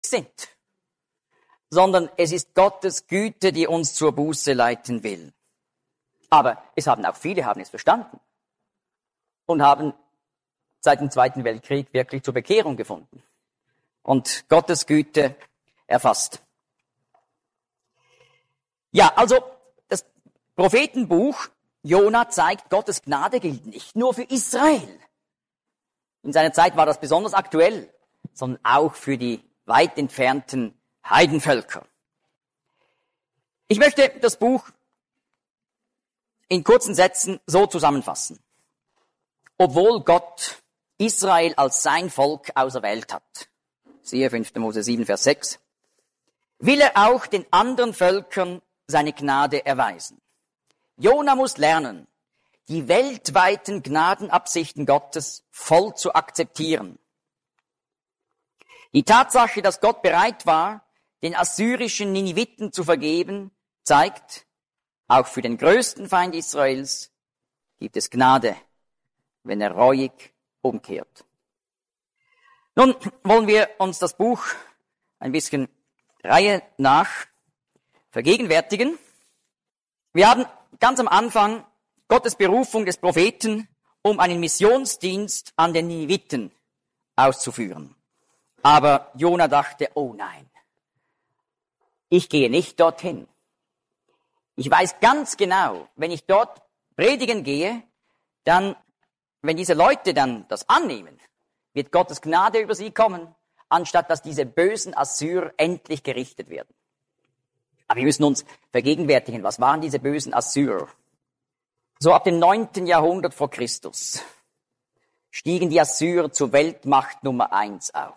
sind, sondern es ist Gottes Güte, die uns zur Buße leiten will. Aber viele haben es verstanden und haben seit dem Zweiten Weltkrieg wirklich zur Bekehrung gefunden und Gottes Güte erfasst. Ja, also das Prophetenbuch Jona zeigt, Gottes Gnade gilt nicht nur für Israel. In seiner Zeit war das besonders aktuell, sondern auch für die weit entfernten Heidenvölker. Ich möchte das Buch in kurzen Sätzen so zusammenfassen. Obwohl Gott Israel als sein Volk auserwählt hat, siehe 5. Mose 7, Vers 6, will er auch den anderen Völkern seine Gnade erweisen. Jona muss lernen, die weltweiten Gnadenabsichten Gottes voll zu akzeptieren. Die Tatsache, dass Gott bereit war, den assyrischen Niniviten zu vergeben, zeigt, auch für den größten Feind Israels gibt es Gnade, wenn er reuig umkehrt. Nun wollen wir uns das Buch ein bisschen Reihe nach vergegenwärtigen. Wir haben ganz am Anfang Gottes Berufung des Propheten, um einen Missionsdienst an den Niniviten auszuführen. Aber Jona dachte, oh nein, ich gehe nicht dorthin. Ich weiß ganz genau, wenn ich dort predigen gehe, dann, wenn diese Leute dann das annehmen, wird Gottes Gnade über sie kommen, anstatt dass diese bösen Assyrer endlich gerichtet werden. Aber wir müssen uns vergegenwärtigen, was waren diese bösen Assyrer? So ab dem 9. Jahrhundert vor Christus stiegen die Assyrer zur Weltmacht Nummer 1 auf.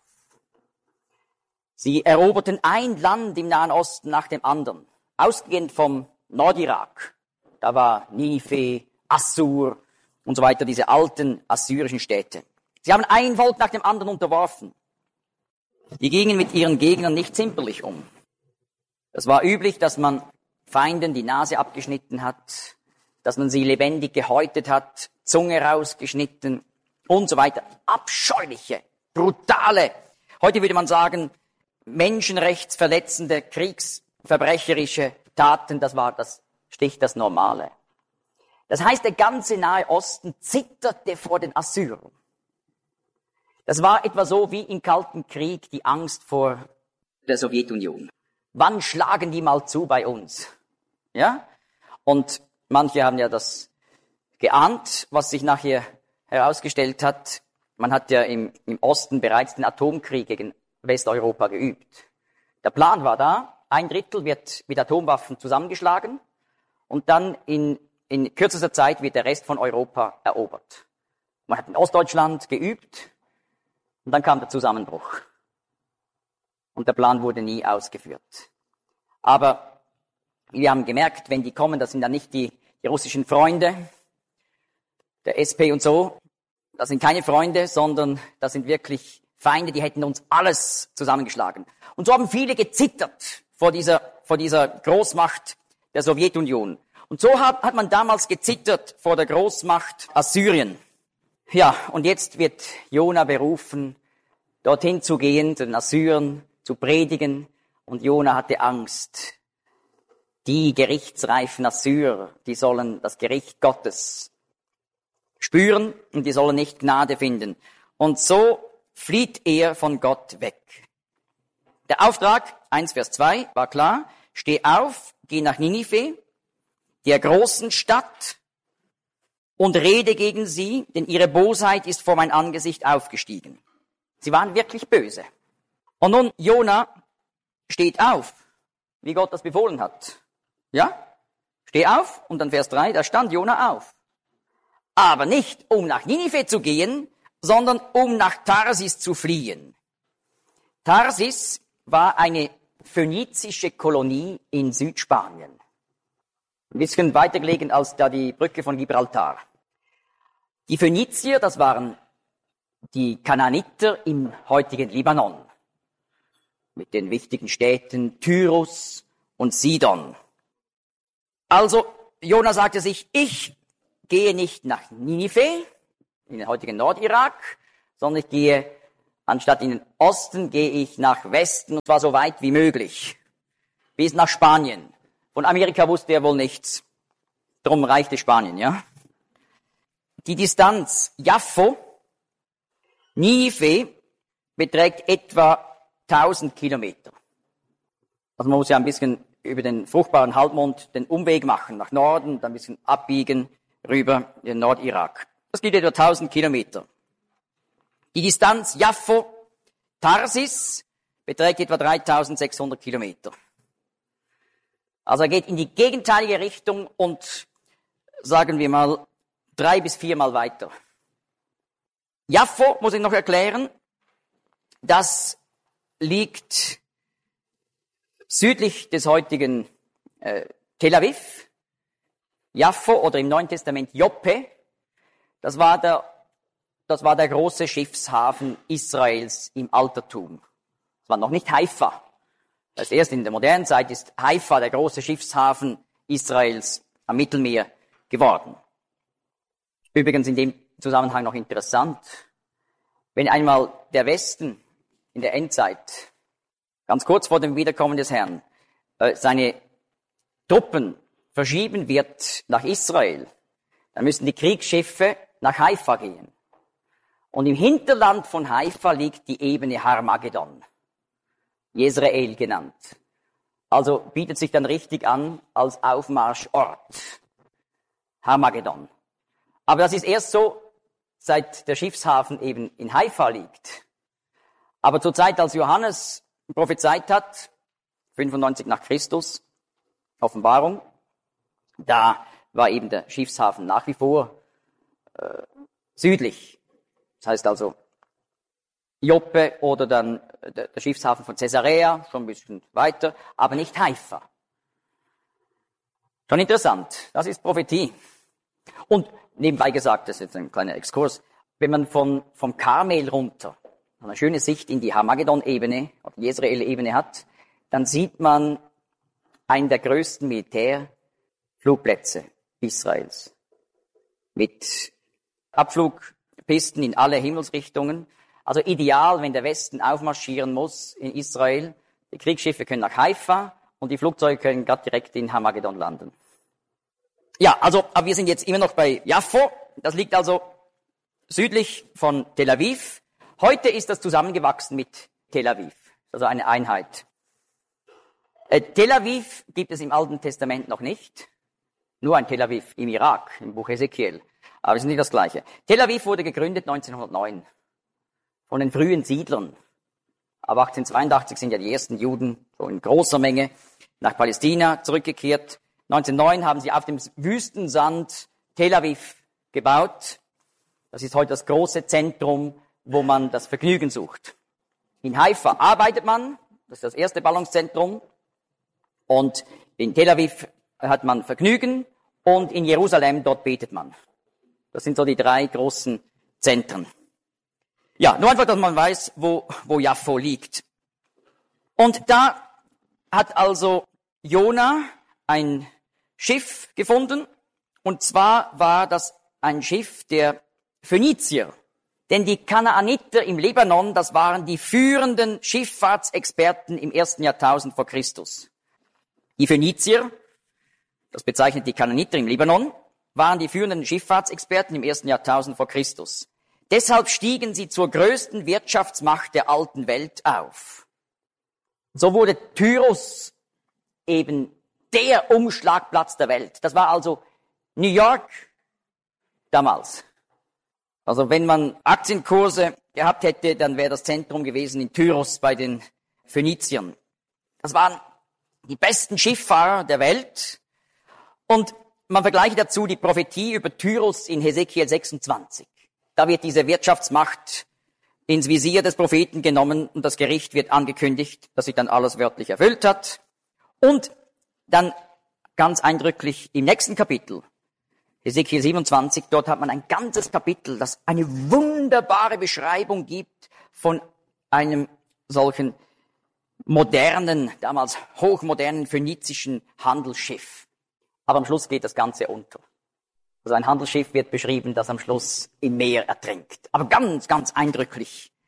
Sie eroberten ein Land im Nahen Osten nach dem anderen, ausgehend vom Nordirak. Da war Ninive, Assur und so weiter, diese alten assyrischen Städte. Sie haben ein Volk nach dem anderen unterworfen. Die gingen mit ihren Gegnern nicht zimperlich um. Es war üblich, dass man Feinden die Nase abgeschnitten hat, dass man sie lebendig gehäutet hat, Zunge rausgeschnitten und so weiter. Abscheuliche, brutale, heute würde man sagen, menschenrechtsverletzende, kriegsverbrecherische Taten, das war das Stich das Normale. Das heißt, der ganze Nahe Osten zitterte vor den Assyrern. Das war etwa so wie im Kalten Krieg die Angst vor der Sowjetunion. Wann schlagen die mal zu bei uns? Ja? Und manche haben ja das geahnt, was sich nachher herausgestellt hat. Man hat ja im Osten bereits den Atomkrieg gegen Westeuropa geübt. Der Plan war da, 1/3 wird mit Atomwaffen zusammengeschlagen und dann in kürzester Zeit wird der Rest von Europa erobert. Man hat in Ostdeutschland geübt und dann kam der Zusammenbruch. Und der Plan wurde nie ausgeführt. Aber wir haben gemerkt, wenn die kommen, das sind dann nicht die russischen Freunde, der SP und so, das sind keine Freunde, sondern das sind wirklich Feinde, die hätten uns alles zusammengeschlagen. Und so haben viele gezittert vor dieser Großmacht der Sowjetunion. Und so hat man damals gezittert vor der Großmacht Assyrien. Ja, und jetzt wird Jona berufen, dorthin zu gehen, zu den Assyrern, zu predigen. Und Jona hatte Angst. Die gerichtsreifen Assyrer, die sollen das Gericht Gottes spüren und die sollen nicht Gnade finden. Und so flieht er von Gott weg. Der Auftrag, 1 Vers 2, war klar. Steh auf, geh nach Ninive, der großen Stadt, und rede gegen sie, denn ihre Bosheit ist vor mein Angesicht aufgestiegen. Sie waren wirklich böse. Und nun, Jona steht auf, wie Gott das befohlen hat. Ja? Steh auf, und dann Vers 3, da stand Jona auf. Aber nicht, um nach Ninive zu gehen, sondern um nach Tarsis zu fliehen. Tarsis war eine phönizische Kolonie in Südspanien. Ein bisschen weiter gelegen als da die Brücke von Gibraltar. Die Phönizier, das waren die Kanaaniter im heutigen Libanon. Mit den wichtigen Städten Tyrus und Sidon. Also, Jona sagte sich, ich gehe nicht nach Ninive, in den heutigen Nordirak, sondern ich gehe Anstatt in den Osten gehe ich nach Westen, und zwar so weit wie möglich, bis nach Spanien. Von Amerika wusste er wohl nichts. Drum reichte Spanien, ja. Die Distanz Jaffo, Ninive, beträgt etwa 1000 Kilometer. Also man muss ja ein bisschen über den fruchtbaren Halbmond den Umweg machen, nach Norden, dann ein bisschen abbiegen, rüber in den Nordirak. Das geht etwa 1000 Kilometer. Die Distanz Jaffo-Tarsis beträgt etwa 3600 Kilometer. Also er geht in die gegenteilige Richtung und, sagen wir mal, 3 bis 4 Mal weiter. Jaffo, muss ich noch erklären, das liegt südlich des heutigen Tel Aviv. Jaffo oder im Neuen Testament Joppe, das war der große Schiffshafen Israels im Altertum. Das war noch nicht Haifa. Das erst in der modernen Zeit ist Haifa der große Schiffshafen Israels am Mittelmeer geworden. Übrigens in dem Zusammenhang noch interessant, wenn einmal der Westen in der Endzeit, ganz kurz vor dem Wiederkommen des Herrn, seine Truppen verschieben wird nach Israel, dann müssen die Kriegsschiffe nach Haifa gehen. Und im Hinterland von Haifa liegt die Ebene Harmagedon, Jezreel genannt. Also bietet sich dann richtig an als Aufmarschort, Harmagedon. Aber das ist erst so, seit der Schiffshafen eben in Haifa liegt. Aber zur Zeit, als Johannes prophezeit hat, 95 nach Christus, Offenbarung, da war eben der Schiffshafen nach wie vor südlich. Das heißt also Joppe oder dann der Schiffshafen von Caesarea, schon ein bisschen weiter, aber nicht Haifa. Schon interessant, das ist Prophetie. Und nebenbei gesagt, das ist jetzt ein kleiner Exkurs, wenn man vom Karmel runter eine schöne Sicht in die Harmagedon-Ebene oder Jezreel-Ebene hat, dann sieht man einen der größten Militärflugplätze Israels mit Abflugpisten in alle Himmelsrichtungen. Also ideal, wenn der Westen aufmarschieren muss in Israel. Die Kriegsschiffe können nach Haifa und die Flugzeuge können gerade direkt in Harmagedon landen. Ja, also, aber wir sind jetzt immer noch bei Jaffo. Das liegt also südlich von Tel Aviv. Heute ist das zusammengewachsen mit Tel Aviv, also eine Einheit. Tel Aviv gibt es im Alten Testament noch nicht. Nur ein Tel Aviv im Irak, im Buch Hesekiel. Aber es ist nicht das Gleiche. Tel Aviv wurde gegründet 1909 von den frühen Siedlern. Aber 1882 sind ja die ersten Juden so in großer Menge nach Palästina zurückgekehrt. 1909 haben sie auf dem Wüstensand Tel Aviv gebaut. Das ist heute das große Zentrum, wo man das Vergnügen sucht. In Haifa arbeitet man, das ist das erste Ballungszentrum. Und in Tel Aviv hat man Vergnügen und in Jerusalem, dort betet man. Das sind so die 3 großen Zentren. Ja, nur einfach, dass man weiß, wo Jaffo liegt. Und da hat also Jona ein Schiff gefunden. Und zwar war das ein Schiff der Phönizier. Denn die Kanaaniter im Libanon, das waren die führenden Schifffahrtsexperten im 1. Jahrtausend vor Christus. Die Phönizier, das bezeichnet die Kanaaniter im Libanon, waren die führenden Schifffahrtsexperten im 1. Jahrtausend vor Christus. Deshalb stiegen sie zur größten Wirtschaftsmacht der alten Welt auf. So wurde Tyrus eben der Umschlagplatz der Welt. Das war also New York damals. Also wenn man Aktienkurse gehabt hätte, dann wäre das Zentrum gewesen in Tyros bei den Phöniziern. Das waren die besten Schifffahrer der Welt. Und man vergleiche dazu die Prophetie über Tyros in Hesekiel 26. Da wird diese Wirtschaftsmacht ins Visier des Propheten genommen und das Gericht wird angekündigt, dass sich dann alles wörtlich erfüllt hat. Und dann ganz eindrücklich im nächsten Kapitel, Hesekiel 27, dort hat man ein ganzes Kapitel, das eine wunderbare Beschreibung gibt von einem solchen modernen, damals hochmodernen phönizischen Handelsschiff. Aber am Schluss geht das Ganze unter. Also ein Handelsschiff wird beschrieben, das am Schluss im Meer ertrinkt. Aber ganz, ganz eindrücklich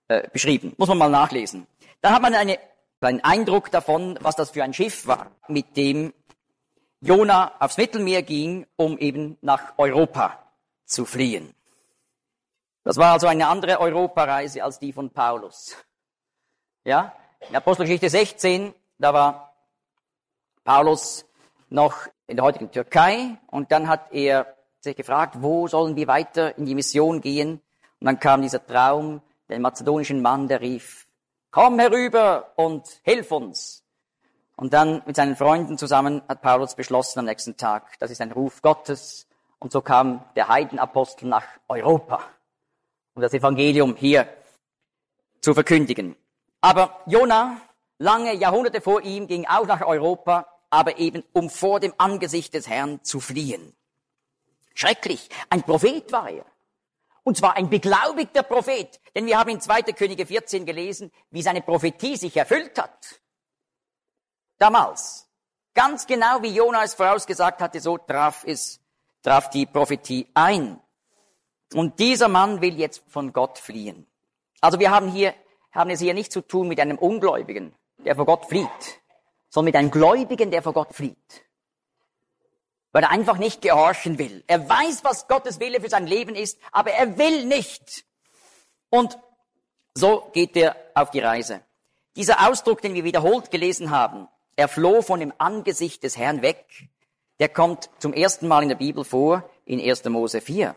beschrieben. Muss man mal nachlesen. Dann hat man einen Eindruck davon, was das für ein Schiff war, mit dem Jona aufs Mittelmeer ging, um eben nach Europa zu fliehen. Das war also eine andere Europareise als die von Paulus. Ja, in Apostelgeschichte 16, da war Paulus noch in der heutigen Türkei und dann hat er sich gefragt, wo sollen wir weiter in die Mission gehen? Und dann kam dieser Traum, der mazedonischen Mann, der rief, komm herüber und hilf uns. Und dann mit seinen Freunden zusammen hat Paulus beschlossen am nächsten Tag, das ist ein Ruf Gottes. Und so kam der Heidenapostel nach Europa, um das Evangelium hier zu verkündigen. Aber Jona, lange Jahrhunderte vor ihm, ging auch nach Europa, aber eben um vor dem Angesicht des Herrn zu fliehen. Schrecklich, ein Prophet war er. Und zwar ein beglaubigter Prophet, denn wir haben in 2. Könige 14 gelesen, wie seine Prophetie sich erfüllt hat. Damals, ganz genau wie Jona es vorausgesagt hatte, so traf die Prophetie ein. Und dieser Mann will jetzt von Gott fliehen. Also wir haben es hier nicht zu tun mit einem Ungläubigen, der vor Gott flieht, sondern mit einem Gläubigen, der vor Gott flieht. Weil er einfach nicht gehorchen will. Er weiß, was Gottes Wille für sein Leben ist, aber er will nicht. Und so geht er auf die Reise. Dieser Ausdruck, den wir wiederholt gelesen haben, er floh von dem Angesicht des Herrn weg, der kommt zum ersten Mal in der Bibel vor, in 1. Mose 4.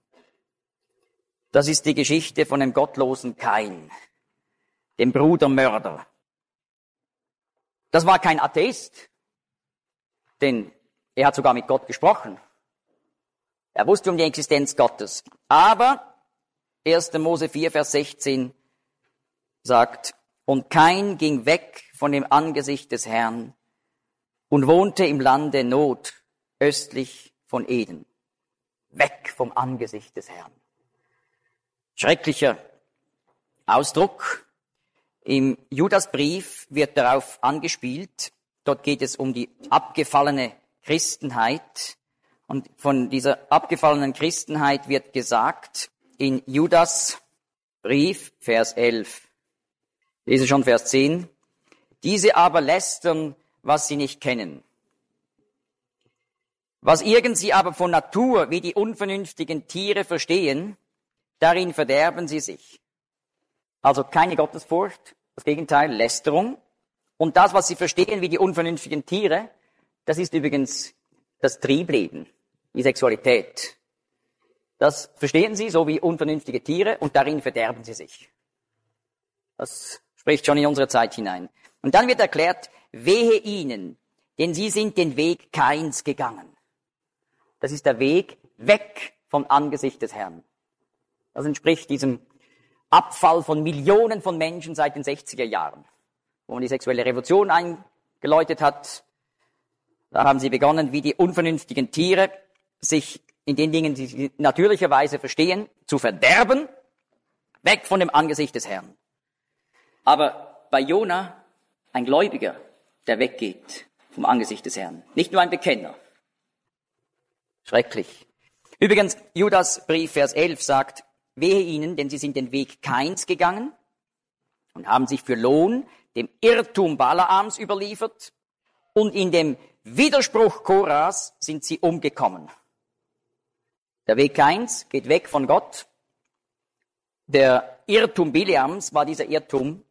Das ist die Geschichte von dem gottlosen Kain, dem Brudermörder. Das war kein Atheist, denn er hat sogar mit Gott gesprochen. Er wusste um die Existenz Gottes. Aber 1. Mose 4, Vers 16 sagt, und Kain ging weg von dem Angesicht des Herrn und wohnte im Lande Not, östlich von Eden. Weg vom Angesicht des Herrn. Schrecklicher Ausdruck. Im Judasbrief wird darauf angespielt. Dort geht es um die abgefallene Christenheit. Und von dieser abgefallenen Christenheit wird gesagt in Judas Brief, Vers 11. Ich lese schon Vers 10. Diese aber lästern, was sie nicht kennen. Was irgend sie aber von Natur wie die unvernünftigen Tiere verstehen, darin verderben sie sich. Also keine Gottesfurcht, das Gegenteil, Lästerung. Und das, was sie verstehen wie die unvernünftigen Tiere, das ist übrigens das Triebleben, die Sexualität. Das verstehen sie so wie unvernünftige Tiere und darin verderben sie sich. Das spricht schon in unsere Zeit hinein. Und dann wird erklärt, wehe ihnen, denn sie sind den Weg Kains gegangen. Das ist der Weg weg vom Angesicht des Herrn. Das entspricht diesem Abfall von Millionen von Menschen seit den 60er Jahren, wo man die sexuelle Revolution eingeläutet hat. Da haben sie begonnen, wie die unvernünftigen Tiere, sich in den Dingen, die sie natürlicherweise verstehen, zu verderben, weg von dem Angesicht des Herrn. Aber bei Jona, ein Gläubiger, der weggeht vom Angesicht des Herrn. Nicht nur ein Bekenner. Schrecklich. Übrigens, Judas Brief, Vers 11 sagt, wehe ihnen, denn sie sind den Weg Kains gegangen und haben sich für Lohn dem Irrtum Balaams überliefert und in dem Widerspruch Koras sind sie umgekommen. Der Weg Kains geht weg von Gott. Der Irrtum Bileams war dieser Irrtum,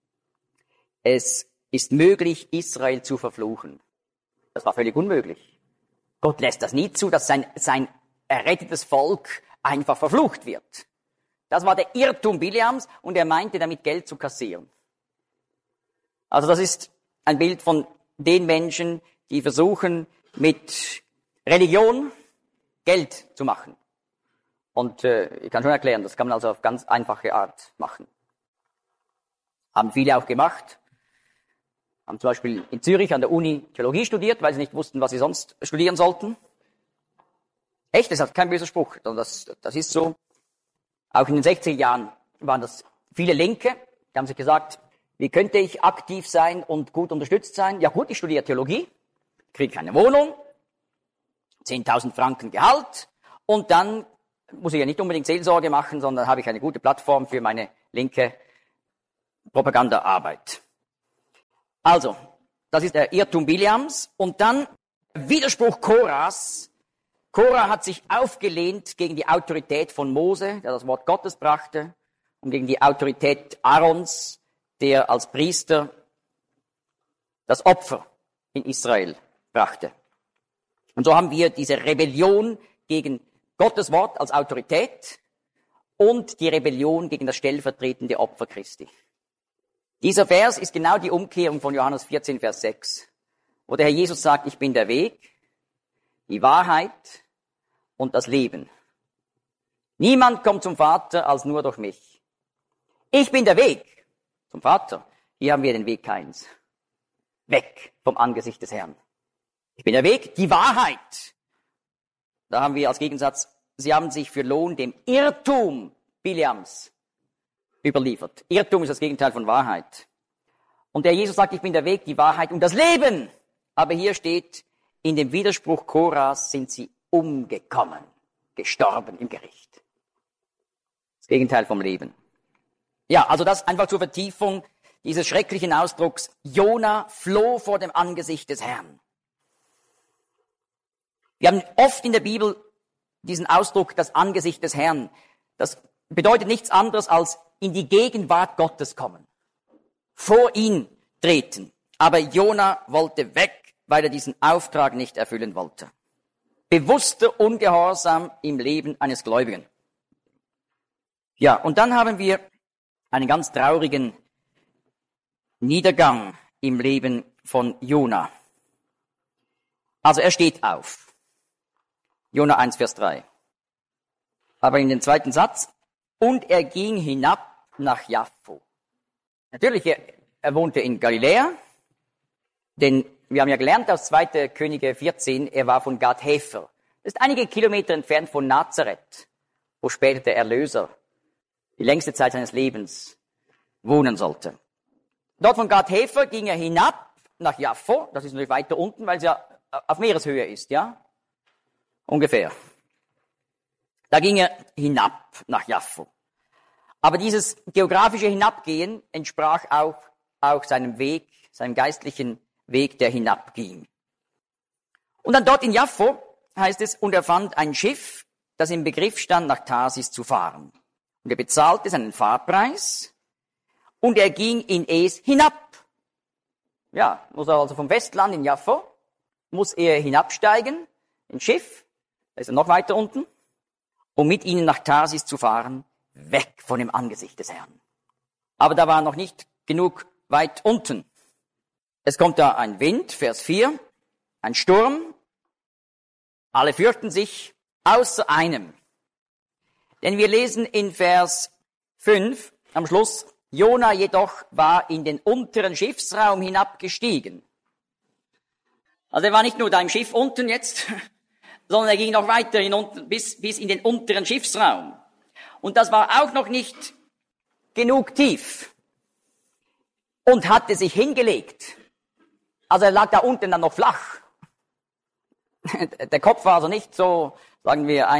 es ist möglich, Israel zu verfluchen. Das war völlig unmöglich. Gott lässt das nie zu, dass sein errettetes Volk einfach verflucht wird. Das war der Irrtum Bileams und er meinte damit Geld zu kassieren. Also das ist ein Bild von den Menschen, die versuchen, mit Religion Geld zu machen. Und ich kann schon erklären, das kann man also auf ganz einfache Art machen. Haben viele auch gemacht. Haben zum Beispiel in Zürich an der Uni Theologie studiert, weil sie nicht wussten, was sie sonst studieren sollten. Echt, das hat kein böser Spruch. Das ist so. Auch in den 60er Jahren waren das viele Linke. Die haben sich gesagt, wie könnte ich aktiv sein und gut unterstützt sein? Ja gut, ich studiere Theologie, kriege eine Wohnung, 10.000 Franken Gehalt und dann muss ich ja nicht unbedingt Seelsorge machen, sondern habe ich eine gute Plattform für meine linke Propagandaarbeit. Also, das ist der Irrtum Bileams. Und dann Widerspruch Korahs. Korah hat sich aufgelehnt gegen die Autorität von Mose, der das Wort Gottes brachte, und gegen die Autorität Aarons, der als Priester das Opfer in Israel brachte. Und so haben wir diese Rebellion gegen Gottes Wort als Autorität und die Rebellion gegen das stellvertretende Opfer Christi. Dieser Vers ist genau die Umkehrung von Johannes 14, Vers 6, wo der Herr Jesus sagt, ich bin der Weg, die Wahrheit und das Leben. Niemand kommt zum Vater als nur durch mich. Ich bin der Weg zum Vater. Hier haben wir den Weg keins. Weg vom Angesicht des Herrn. Ich bin der Weg, die Wahrheit. Da haben wir als Gegensatz, sie haben sich für Lohn dem Irrtum Bileams überliefert. Irrtum ist das Gegenteil von Wahrheit. Und der Jesus sagt, ich bin der Weg, die Wahrheit und das Leben. Aber hier steht, in dem Widerspruch Korahs sind sie umgekommen, gestorben im Gericht. Das Gegenteil vom Leben. Ja, also das einfach zur Vertiefung dieses schrecklichen Ausdrucks. Jona floh vor dem Angesicht des Herrn. Wir haben oft in der Bibel diesen Ausdruck, das Angesicht des Herrn. Das bedeutet nichts anderes als in die Gegenwart Gottes kommen. Vor ihn treten. Aber Jona wollte weg, weil er diesen Auftrag nicht erfüllen wollte. Bewusster Ungehorsam im Leben eines Gläubigen. Ja, und dann haben wir einen ganz traurigen Niedergang im Leben von Jona. Also er steht auf. Jona 1, Vers 3. Aber in den zweiten Satz, und er ging hinab nach Jaffo. Natürlich, er wohnte in Galiläa, denn wir haben ja gelernt aus 2. Könige 14, er war von Gad Hefer. Das ist einige Kilometer entfernt von Nazareth, wo später der Erlöser die längste Zeit seines Lebens wohnen sollte. Dort von Gad Hefer ging er hinab nach Jaffo, das ist natürlich weiter unten, weil es ja auf Meereshöhe ist, ja? Ungefähr. Da ging er hinab nach Jaffo. Aber dieses geografische Hinabgehen entsprach auch seinem Weg, seinem geistlichen Weg, der hinabging. Und dann dort in Jaffo heißt es, und er fand ein Schiff, das im Begriff stand, nach Tarsis zu fahren. Und er bezahlte seinen Fahrpreis und er ging in Es hinab. Ja, muss er also vom Westland in Jaffo, muss er hinabsteigen, ins Schiff, da ist er noch weiter unten, um mit ihnen nach Tarsis zu fahren, weg von dem Angesicht des Herrn. Aber da war noch nicht genug weit unten. Es kommt da ein Wind, Vers 4, ein Sturm. Alle fürchten sich, außer einem. Denn wir lesen in Vers 5 am Schluss, Jona jedoch war in den unteren Schiffsraum hinabgestiegen. Also er war nicht nur da im Schiff unten jetzt, sondern er ging noch weiter hinunter, bis in den unteren Schiffsraum. Und das war auch noch nicht genug tief. Und hatte sich hingelegt. Also er lag da unten dann noch flach. Der Kopf war also nicht so, sagen wir,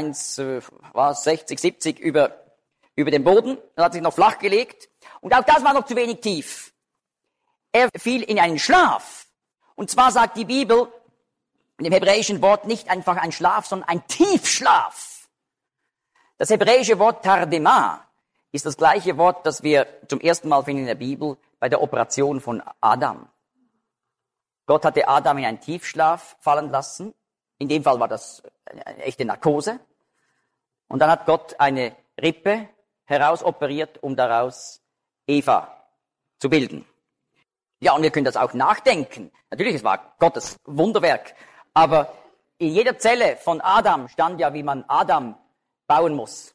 60, 70 über dem Boden. Er hat sich noch flach gelegt. Und auch das war noch zu wenig tief. Er fiel in einen Schlaf. Und zwar sagt die Bibel in dem hebräischen Wort nicht einfach ein Schlaf, sondern ein Tiefschlaf. Das hebräische Wort Tardema ist das gleiche Wort, das wir zum ersten Mal finden in der Bibel bei der Operation von Adam. Gott hatte Adam in einen Tiefschlaf fallen lassen. In dem Fall war das eine echte Narkose. Und dann hat Gott eine Rippe herausoperiert, um daraus Eva zu bilden. Ja, und wir können das auch nachdenken. Natürlich, es war Gottes Wunderwerk. Aber in jeder Zelle von Adam stand ja, wie man Adam bauen muss.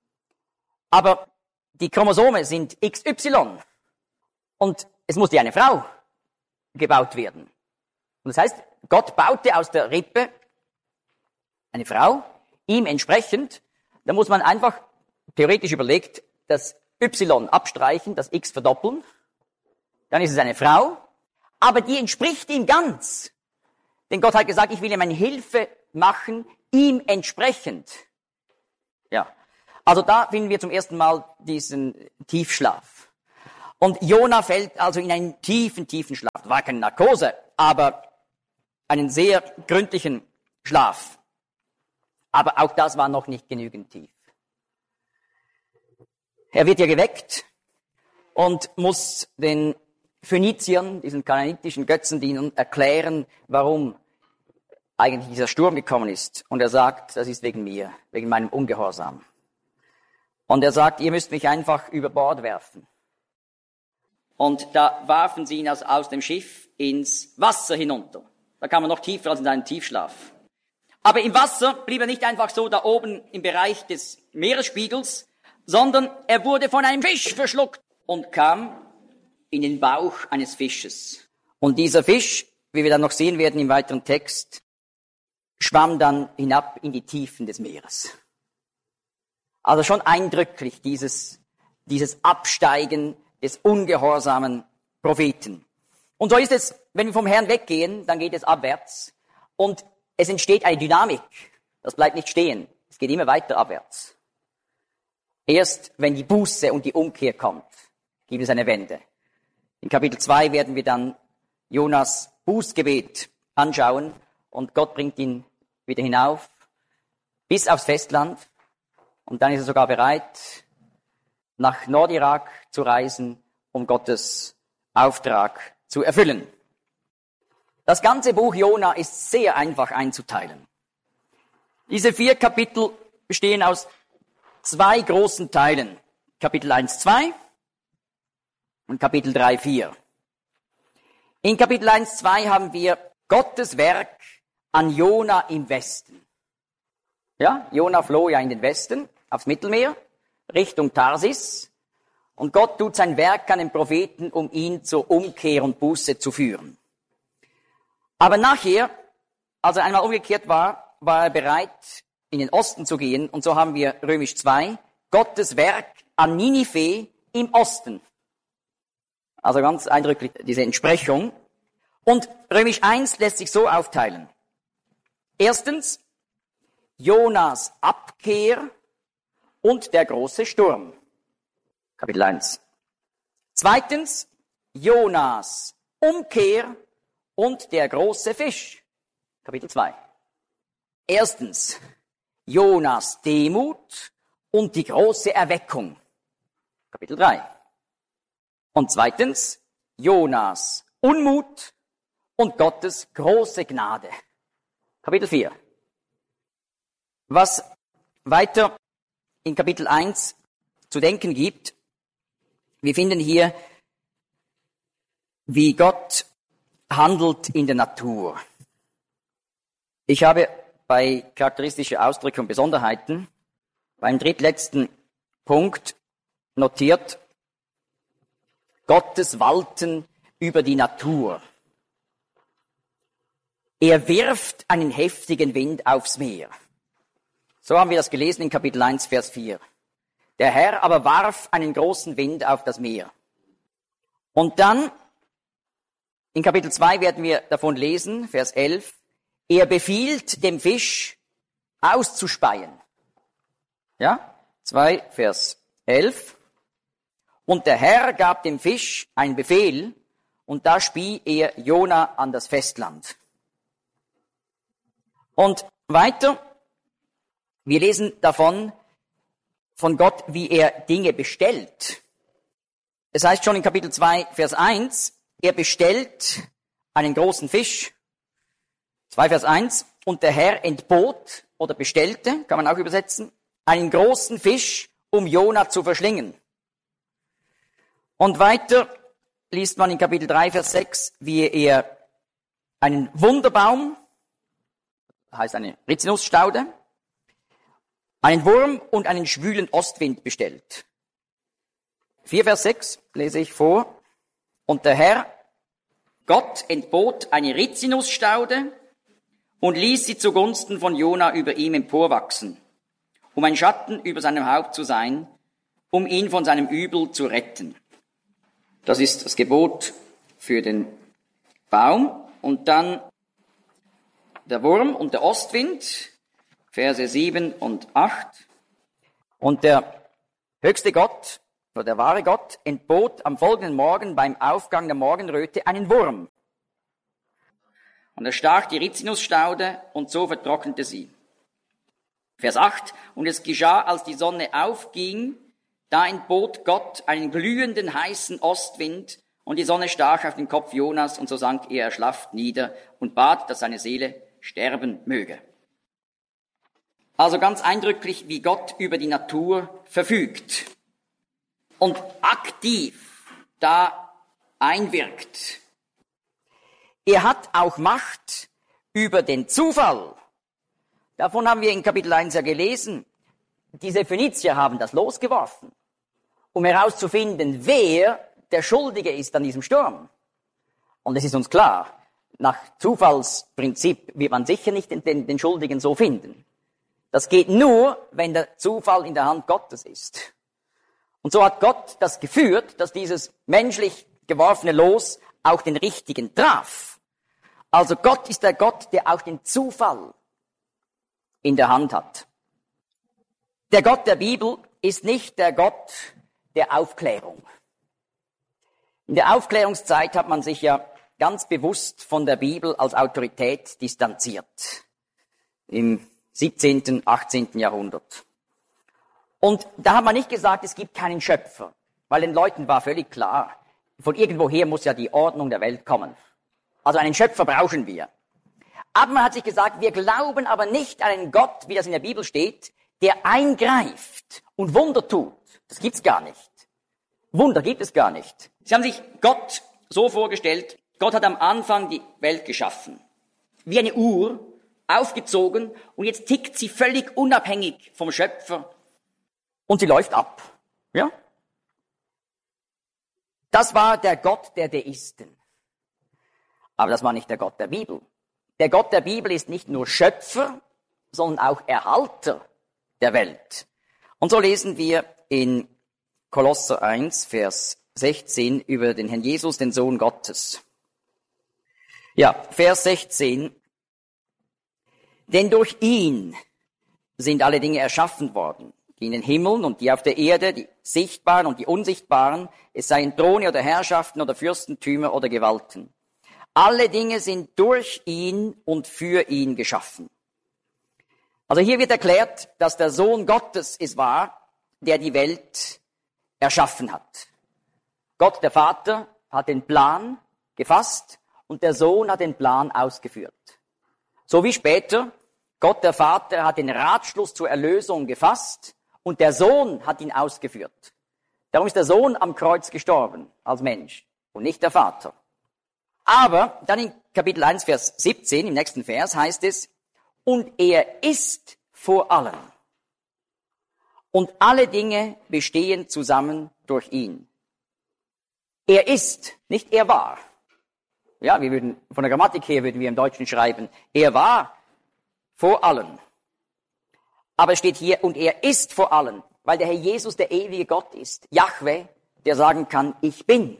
Aber die Chromosome sind XY. Und es musste eine Frau gebaut werden. Und das heißt, Gott baute aus der Rippe eine Frau, ihm entsprechend. Da muss man einfach theoretisch überlegt, das Y abstreichen, das X verdoppeln. Dann ist es eine Frau, aber die entspricht ihm ganz. Denn Gott hat gesagt, ich will ihm eine Hilfe machen, ihm entsprechend. Ja, also da finden wir zum ersten Mal diesen Tiefschlaf. Und Jona fällt also in einen tiefen, tiefen Schlaf. War keine Narkose, aber einen sehr gründlichen Schlaf. Aber auch das war noch nicht genügend tief. Er wird ja geweckt und muss den Phöniziern, diesen kanaanitischen Götzendienern, erklären, warum eigentlich dieser Sturm gekommen ist. Und er sagt, das ist wegen mir, wegen meinem Ungehorsam. Und er sagt, ihr müsst mich einfach über Bord werfen. Und da warfen sie ihn aus dem Schiff ins Wasser hinunter. Da kam er noch tiefer als in einen Tiefschlaf. Aber im Wasser blieb er nicht einfach so da oben im Bereich des Meeresspiegels, sondern er wurde von einem Fisch verschluckt und kam in den Bauch eines Fisches. Und dieser Fisch, wie wir dann noch sehen werden im weiteren Text, schwamm dann hinab in die Tiefen des Meeres. Also schon eindrücklich dieses Absteigen des ungehorsamen Propheten. Und so ist es, wenn wir vom Herrn weggehen, dann geht es abwärts und es entsteht eine Dynamik. Das bleibt nicht stehen. Es geht immer weiter abwärts. Erst wenn die Buße und die Umkehr kommt, gibt es eine Wende. In Kapitel 2 werden wir dann Jonas Bußgebet anschauen und Gott bringt ihn wieder hinauf bis aufs Festland und dann ist er sogar bereit, nach Nordirak zu reisen, um Gottes Auftrag zu erfüllen. Das ganze Buch Jona ist sehr einfach einzuteilen. Diese 4 Kapitel bestehen aus 2 großen Teilen. Kapitel 1, 2 und Kapitel 3, 4. In Kapitel 1, 2 haben wir Gottes Werk an Jona im Westen. Ja, Jona floh ja in den Westen, aufs Mittelmeer, Richtung Tarsis. Und Gott tut sein Werk an den Propheten, um ihn zur Umkehr und Buße zu führen. Aber nachher, als er einmal umgekehrt war, war er bereit, in den Osten zu gehen. Und so haben wir Römisch 2, Gottes Werk an Ninive im Osten. Also ganz eindrücklich diese Entsprechung. Und Römisch 1 lässt sich so aufteilen. Erstens, Jonas Abkehr und der große Sturm. Kapitel 1. Zweitens, Jonas Umkehr und der große Fisch. Kapitel 2. Erstens, Jonas Demut und die große Erweckung. Kapitel 3. Und zweitens, Jonas Unmut und Gottes große Gnade. Kapitel 4. Was weiter in Kapitel 1 zu denken gibt, wir finden hier, wie Gott handelt in der Natur. Ich habe bei charakteristische Ausdrücke und Besonderheiten beim drittletzten Punkt notiert, Gottes Walten über die Natur. Er wirft einen heftigen Wind aufs Meer. So haben wir das gelesen in Kapitel 1, Vers 4. Der Herr aber warf einen großen Wind auf das Meer. Und dann, in Kapitel 2 werden wir davon lesen, Vers 11, er befiehlt dem Fisch auszuspeien. Ja, 2, Vers 11. Und der Herr gab dem Fisch einen Befehl, und da spie er Jona an das Festland. Und weiter, wir lesen davon, von Gott, wie er Dinge bestellt. Es heißt schon in Kapitel 2, Vers 1, er bestellt einen großen Fisch. 2, Vers 1, und der Herr entbot oder bestellte, kann man auch übersetzen, einen großen Fisch, um Jona zu verschlingen. Und weiter liest man in Kapitel 3, Vers 6, wie er einen Wunderbaum, heißt eine Rizinusstaude, einen Wurm und einen schwülen Ostwind bestellt. 4, Vers 6 lese ich vor. Und der Herr, Gott, entbot eine Rizinusstaude und ließ sie zugunsten von Jona über ihm emporwachsen, um ein Schatten über seinem Haupt zu sein, um ihn von seinem Übel zu retten. Das ist das Gebot für den Baum. Und dann der Wurm und der Ostwind, Verse 7 und 8. Und der höchste Gott der wahre Gott, entbot am folgenden Morgen beim Aufgang der Morgenröte einen Wurm. Und er stach die Rizinusstaude und so vertrocknete sie. Vers 8. Und es geschah, als die Sonne aufging, da entbot Gott einen glühenden, heißen Ostwind, und die Sonne stach auf den Kopf Jonas, und so sank er erschlafft nieder und bat, dass seine Seele sterben möge. Also ganz eindrücklich, wie Gott über die Natur verfügt und aktiv da einwirkt. Er hat auch Macht über den Zufall. Davon haben wir in Kapitel 1 ja gelesen. Diese Phönizier haben das losgeworfen, um herauszufinden, wer der Schuldige ist an diesem Sturm. Und es ist uns klar, nach Zufallsprinzip wird man sicher nicht den Schuldigen so finden. Das geht nur, wenn der Zufall in der Hand Gottes ist. Und so hat Gott das geführt, dass dieses menschlich geworfene Los auch den Richtigen traf. Also Gott ist der Gott, der auch den Zufall in der Hand hat. Der Gott der Bibel ist nicht der Gott der Aufklärung. In der Aufklärungszeit hat man sich ja ganz bewusst von der Bibel als Autorität distanziert. Im 17., 18. Jahrhundert. Und da hat man nicht gesagt, es gibt keinen Schöpfer, weil den Leuten war völlig klar, von irgendwoher muss ja die Ordnung der Welt kommen. Also einen Schöpfer brauchen wir. Aber man hat sich gesagt, wir glauben aber nicht an einen Gott, wie das in der Bibel steht, der eingreift und Wunder tut. Das gibt's gar nicht. Wunder gibt es gar nicht. Sie haben sich Gott so vorgestellt, Gott hat am Anfang die Welt geschaffen. Wie eine Uhr, aufgezogen, und jetzt tickt sie völlig unabhängig vom Schöpfer. Und sie läuft ab. Ja? Das war der Gott der Deisten. Aber das war nicht der Gott der Bibel. Der Gott der Bibel ist nicht nur Schöpfer, sondern auch Erhalter der Welt. Und so lesen wir in Kolosser 1, Vers 16 über den Herrn Jesus, den Sohn Gottes. Ja, Vers 16. Denn durch ihn sind alle Dinge erschaffen worden, die in den Himmeln und die auf der Erde, die sichtbaren und die unsichtbaren, es seien Throne oder Herrschaften oder Fürstentümer oder Gewalten. Alle Dinge sind durch ihn und für ihn geschaffen. Also hier wird erklärt, dass der Sohn Gottes es war, der die Welt erschaffen hat. Gott, der Vater, hat den Plan gefasst und der Sohn hat den Plan ausgeführt. So wie später, Gott, der Vater, hat den Ratschluss zur Erlösung gefasst und der Sohn hat ihn ausgeführt. Darum ist der Sohn am Kreuz gestorben als Mensch und nicht der Vater. Aber dann in Kapitel 1, Vers 17, im nächsten Vers, heißt es, und er ist vor allem. Und alle Dinge bestehen zusammen durch ihn. Er ist, nicht er war. Ja, wir würden, von der Grammatik her würden wir im Deutschen schreiben, er war vor allem. Aber es steht hier, und er ist vor allem, weil der Herr Jesus der ewige Gott ist. Jahwe, der sagen kann, ich bin.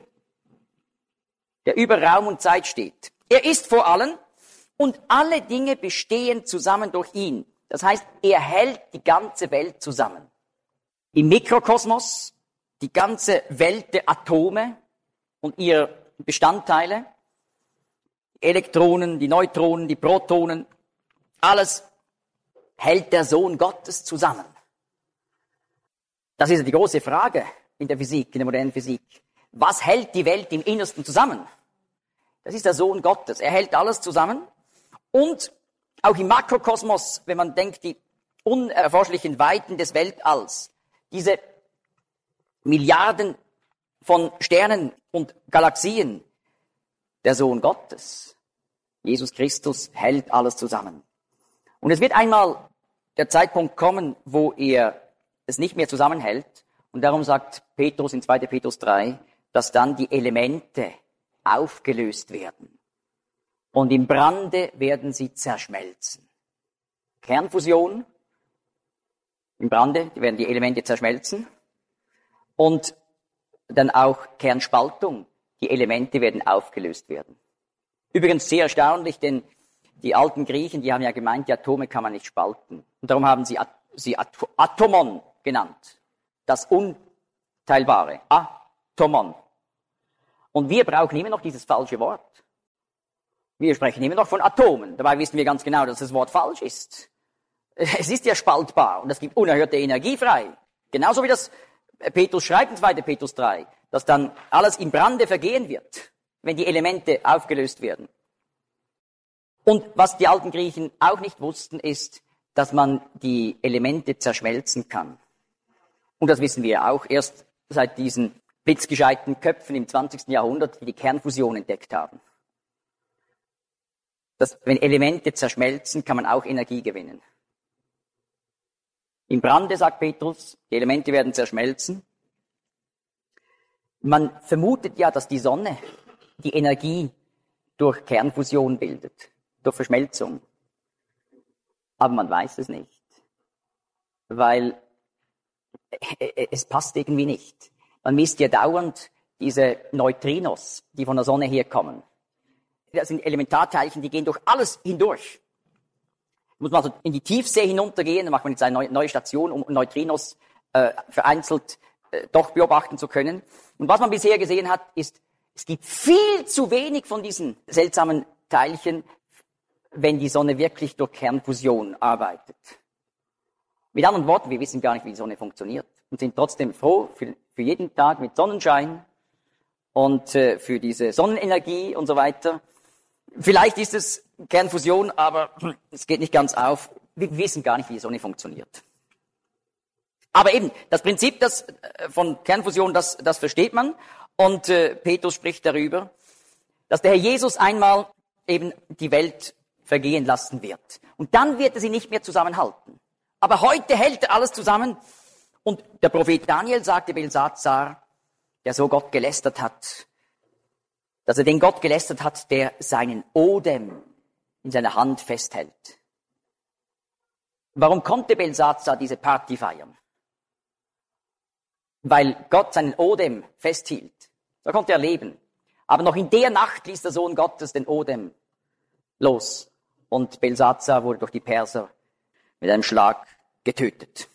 Der über Raum und Zeit steht. Er ist vor allem und alle Dinge bestehen zusammen durch ihn. Das heißt, er hält die ganze Welt zusammen. Im Mikrokosmos, die ganze Welt der Atome und ihrer Bestandteile, die Elektronen, die Neutronen, die Protonen, alles hält der Sohn Gottes zusammen. Das ist ja die große Frage in der Physik, in der modernen Physik. Was hält die Welt im Innersten zusammen? Das ist der Sohn Gottes. Er hält alles zusammen. Und auch im Makrokosmos, wenn man denkt, die unerforschlichen Weiten des Weltalls, diese Milliarden von Sternen und Galaxien, der Sohn Gottes, Jesus Christus, hält alles zusammen. Und es wird einmal der Zeitpunkt kommen, wo er es nicht mehr zusammenhält. Und darum sagt Petrus in 2. Petrus 3, dass dann die Elemente aufgelöst werden. Und im Brande werden sie zerschmelzen. Kernfusion, im Brande werden die Elemente zerschmelzen. Und dann auch Kernspaltung, die Elemente werden aufgelöst werden. Übrigens sehr erstaunlich, denn die alten Griechen, die haben ja gemeint, die Atome kann man nicht spalten. Und darum haben sie Atomon genannt. Das unteilbare. Atomon. Und wir brauchen immer noch dieses falsche Wort. Wir sprechen immer noch von Atomen. Dabei wissen wir ganz genau, dass das Wort falsch ist. Es ist ja spaltbar und es gibt unerhörte Energie frei. Genauso wie das Petrus schreibt in 2. Petrus 3, dass dann alles im Brande vergehen wird, wenn die Elemente aufgelöst werden. Und was die alten Griechen auch nicht wussten, ist, dass man die Elemente zerschmelzen kann. Und das wissen wir auch erst seit diesen blitzgescheiten Köpfen im 20. Jahrhundert, die die Kernfusion entdeckt haben. Dass, wenn Elemente zerschmelzen, kann man auch Energie gewinnen. Im Brande, sagt Petrus, die Elemente werden zerschmelzen. Man vermutet ja, dass die Sonne die Energie durch Kernfusion bildet, durch Verschmelzung. Aber man weiß es nicht, weil es passt irgendwie nicht. Man misst ja dauernd diese Neutrinos, die von der Sonne herkommen. Das sind Elementarteilchen, die gehen durch alles hindurch. Muss man also in die Tiefsee hinuntergehen, dann macht man jetzt eine neue Station, um Neutrinos vereinzelt doch beobachten zu können. Und was man bisher gesehen hat, ist, es gibt viel zu wenig von diesen seltsamen Teilchen, wenn die Sonne wirklich durch Kernfusion arbeitet. Mit anderen Worten, wir wissen gar nicht, wie die Sonne funktioniert und sind trotzdem froh für jeden Tag mit Sonnenschein und für diese Sonnenenergie und so weiter. Vielleicht ist es Kernfusion, aber es geht nicht ganz auf. Wir wissen gar nicht, wie die Sonne funktioniert. Aber eben, das Prinzip von Kernfusion, das versteht man. Und Petrus spricht darüber, dass der Herr Jesus einmal eben die Welt vergehen lassen wird. Und dann wird er sie nicht mehr zusammenhalten. Aber heute hält er alles zusammen. Und der Prophet Daniel sagte Belsazar, der so Gott gelästert hat, dass er den Gott gelästert hat, der seinen Odem in seiner Hand festhält. Warum konnte Belsazar diese Party feiern? Weil Gott seinen Odem festhielt. So konnte er leben. Aber noch in der Nacht ließ der Sohn Gottes den Odem los. Und Belsazar wurde durch die Perser mit einem Schlag getötet.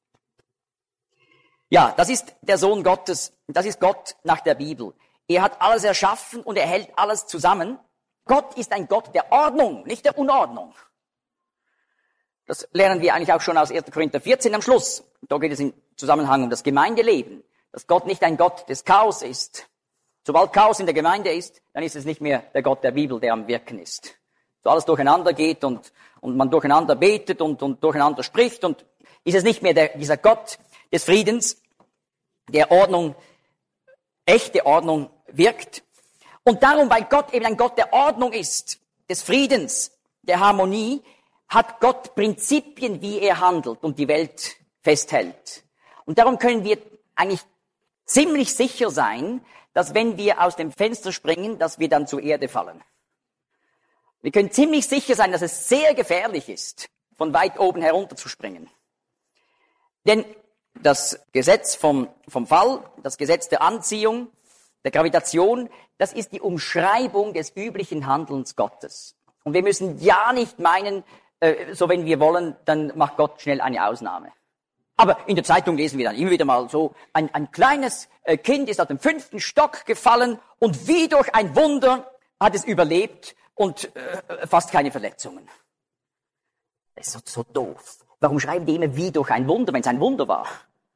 Ja, das ist der Sohn Gottes. Das ist Gott nach der Bibel. Er hat alles erschaffen und er hält alles zusammen. Gott ist ein Gott der Ordnung, nicht der Unordnung. Das lernen wir eigentlich auch schon aus 1. Korinther 14 am Schluss. Da geht es im Zusammenhang um das Gemeindeleben, dass Gott nicht ein Gott des Chaos ist. Sobald Chaos in der Gemeinde ist, dann ist es nicht mehr der Gott der Bibel, der am Wirken ist. So alles durcheinander geht und man durcheinander betet und durcheinander spricht und ist es nicht mehr dieser Gott des Friedens, der Ordnung, echte Ordnung wirkt. Und darum, weil Gott eben ein Gott der Ordnung ist, des Friedens, der Harmonie, hat Gott Prinzipien, wie er handelt und die Welt festhält. Und darum können wir eigentlich ziemlich sicher sein, dass wenn wir aus dem Fenster springen, dass wir dann zur Erde fallen. Wir können ziemlich sicher sein, dass es sehr gefährlich ist, von weit oben herunter zu springen. Denn das Gesetz vom Fall, das Gesetz der Anziehung, der Gravitation, das ist die Umschreibung des üblichen Handelns Gottes. Und wir müssen ja nicht meinen, so wenn wir wollen, dann macht Gott schnell eine Ausnahme. Aber in der Zeitung lesen wir dann immer wieder mal so, ein kleines Kind ist aus dem 5. Stock gefallen und wie durch ein Wunder hat es überlebt und fast keine Verletzungen. Das ist so doof. Warum schreiben die immer wie durch ein Wunder, wenn es ein Wunder war?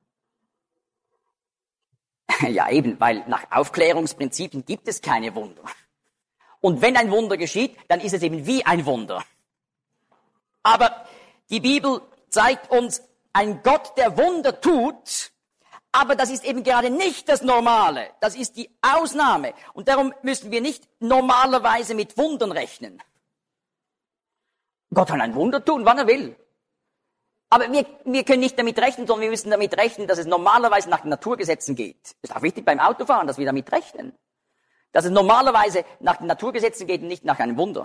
Ja eben, weil nach Aufklärungsprinzipien gibt es keine Wunder. Und wenn ein Wunder geschieht, dann ist es eben wie ein Wunder. Aber die Bibel zeigt uns, ein Gott, der Wunder tut, aber das ist eben gerade nicht das Normale. Das ist die Ausnahme. Und darum müssen wir nicht normalerweise mit Wundern rechnen. Gott kann ein Wunder tun, wann er will. Aber wir können nicht damit rechnen, sondern wir müssen damit rechnen, dass es normalerweise nach den Naturgesetzen geht. Das ist auch wichtig beim Autofahren, dass wir damit rechnen. Dass es normalerweise nach den Naturgesetzen geht und nicht nach einem Wunder.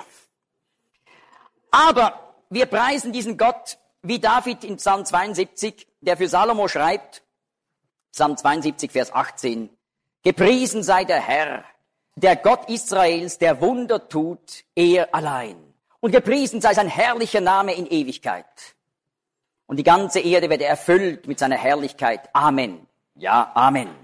Aber wir preisen diesen Gott, wie David in Psalm 72, der für Salomo schreibt, Psalm 72, Vers 18, Gepriesen sei der Herr, der Gott Israels, der Wunder tut, er allein. Und gepriesen sei sein herrlicher Name in Ewigkeit. Und die ganze Erde werde erfüllt mit seiner Herrlichkeit. Amen. Ja, Amen.